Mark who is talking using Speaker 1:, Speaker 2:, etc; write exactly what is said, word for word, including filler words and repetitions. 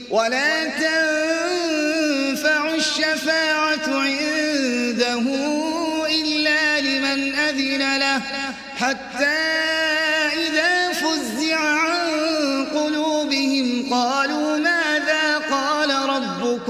Speaker 1: ولا تنفع الشفاعة عنده إلا لمن أذن له حتى